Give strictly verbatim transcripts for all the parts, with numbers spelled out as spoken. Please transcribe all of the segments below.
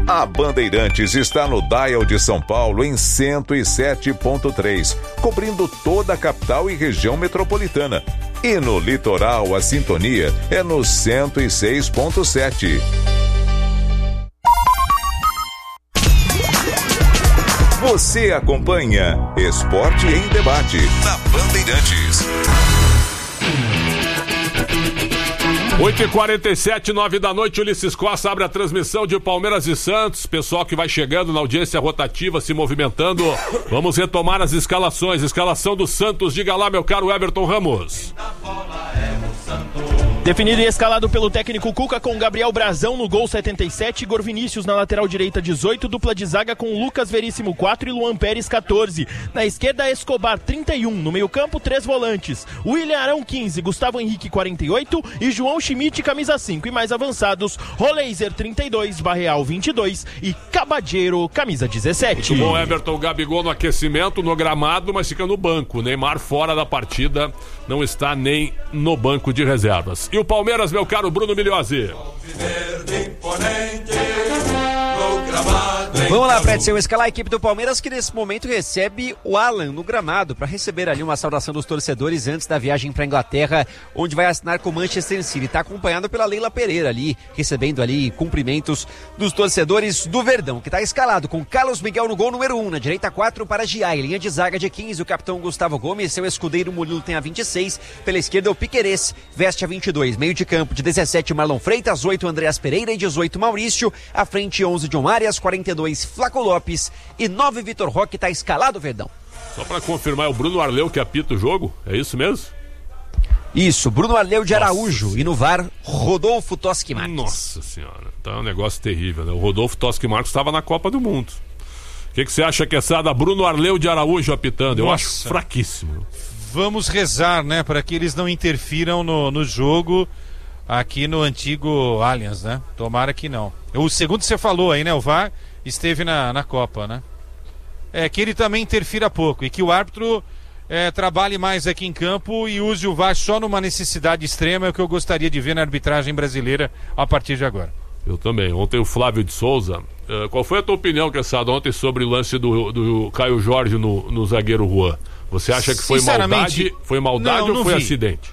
A Bandeirantes está no dial de São Paulo em cento e sete ponto três, cobrindo toda a capital e região metropolitana. E no litoral, a sintonia é no cento e seis ponto sete. Você acompanha Esporte em Debate na Bandeirantes. oito e quarenta e sete, nove da noite, Ulisses Costa abre a transmissão de Palmeiras e Santos. Pessoal que vai chegando na audiência rotativa, se movimentando. Vamos retomar as escalações. Escalação do Santos, diga lá, meu caro Everton Ramos. Definido e escalado pelo técnico Cuca com Gabriel Brazão no gol setenta e sete, Igor Vinícius na lateral direita dezoito, dupla de zaga com Lucas Veríssimo quatro e Luan Pérez catorze. Na esquerda, Escobar trinta e um, no meio campo três volantes, William Arão quinze, Gustavo Henrique quarenta e oito e João Schmidt camisa cinco, e mais avançados Roleiser trinta e dois, Barreal vinte e dois e Cabadeiro camisa dezessete. Muito bom, Everton. Gabigol no aquecimento, no gramado, mas fica no banco. Neymar fora da partida, não está nem no banco de reservas. E o Palmeiras, meu caro Bruno Migliozzi? Vamos lá, Predson, escalar a equipe do Palmeiras, que nesse momento recebe o Alan no gramado para receber ali uma saudação dos torcedores antes da viagem para a Inglaterra, onde vai assinar com o Manchester City. Está acompanhado pela Leila Pereira ali, recebendo ali cumprimentos dos torcedores do Verdão, que está escalado com Carlos Miguel no gol número um, na direita quatro para Giai, linha de zaga de quinze, o capitão Gustavo Gomes, seu escudeiro Murilo tem a vinte e seis, pela esquerda o Piquerez, veste a vinte e dois, meio de campo de dezessete Marlon Freitas, oito Andreas Pereira e dezoito Maurício, à frente onze John Arias, quarenta e dois Flaco Lopes e nove Vitor Roque. Está escalado, Verdão. Só para confirmar, é o Bruno Arleu que apita o jogo? É isso mesmo? Isso, Bruno Arleu de Araújo. Nossa. E no V A R, Rodolfo Toschi Marques. Nossa senhora, então é um negócio terrível, né? O Rodolfo Toschi Marques estava na Copa do Mundo. O que, que você acha que essa da Bruno Arleu de Araújo apitando? Eu Nossa. acho fraquíssimo. Vamos rezar, né, para que eles não interfiram no, no jogo aqui no antigo Allianz, né? Tomara que não. O segundo você falou aí, né? O V A R esteve na, na Copa, né? É, que ele também interfira pouco e que o árbitro é, trabalhe mais aqui em campo e use o V A R só numa necessidade extrema, é o que eu gostaria de ver na arbitragem brasileira a partir de agora. Eu também. Ontem o Flávio de Souza, uh, qual foi a tua opinião, Cassado, ontem sobre o lance do, do Caio Jorge no, no zagueiro Juan? Você acha que foi maldade, foi maldade não, ou não foi vi. acidente?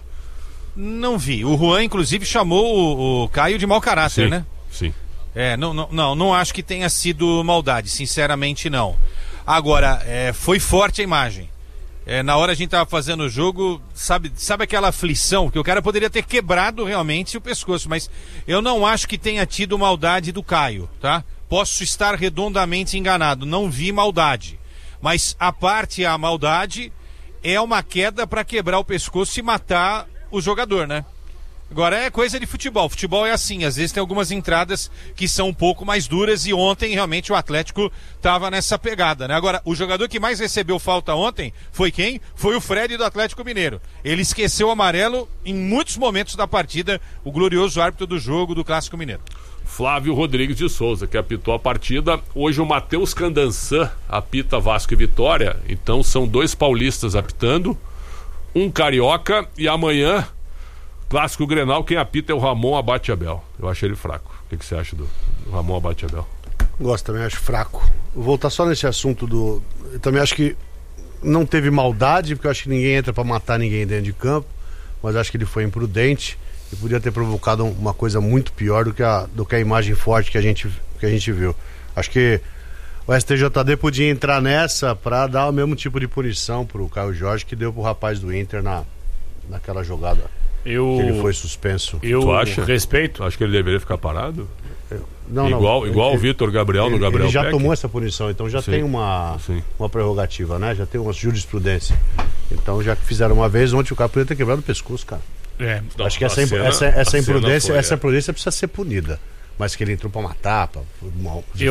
Não vi. O Juan, inclusive, chamou o, o Caio de mau caráter, sim, né? Sim. É, não, não, não, não acho que tenha sido maldade, sinceramente não. Agora, é, foi forte a imagem. É, na hora a gente tava fazendo o jogo, sabe, sabe aquela aflição, que o cara poderia ter quebrado realmente o pescoço, mas eu não acho que tenha tido maldade do Caio, tá? Posso estar redondamente enganado, não vi maldade. Mas a parte a maldade é uma queda para quebrar o pescoço e matar o jogador, né? Agora é coisa de futebol, futebol é assim, às vezes tem algumas entradas que são um pouco mais duras e ontem realmente o Atlético estava nessa pegada, né? Agora, o jogador que mais recebeu falta ontem foi quem? Foi o Fred do Atlético Mineiro. Ele esqueceu o amarelo em muitos momentos da partida, o glorioso árbitro do jogo do Clássico Mineiro. Flávio Rodrigues de Souza, que apitou a partida. Hoje o Matheus Candançã apita Vasco e Vitória, então são dois paulistas apitando, um carioca, e amanhã Clássico Grenal, quem apita é o Ramon Abate Abel. Eu acho ele fraco. O que, que você acha do, do Ramon Abate Abel? Gosto também, acho fraco. Vou voltar só nesse assunto do... Eu também acho que não teve maldade, porque eu acho que ninguém entra pra matar ninguém dentro de campo, mas acho que ele foi imprudente e podia ter provocado uma coisa muito pior do que a, do que a imagem forte que a gente, que a gente viu. Acho que o S T J D podia entrar nessa pra dar o mesmo tipo de punição pro Caio Jorge que deu pro rapaz do Inter na, naquela jogada. Eu, ele foi suspenso. Eu tu acha? respeito. Acho que ele deveria ficar parado. Eu, não, igual não. igual ele, o Vitor Gabriel ele, no Gabriel Ele já Peck. tomou essa punição, então já sim, tem uma, sim. uma prerrogativa, né? Já tem uma jurisprudência. Então já que fizeram uma vez, ontem o cara podia ter quebrado o pescoço, cara. É, não, Acho que essa, cena, essa, essa imprudência, foi, essa é. imprudência precisa ser punida. Mas que ele entrou pra matar, pra...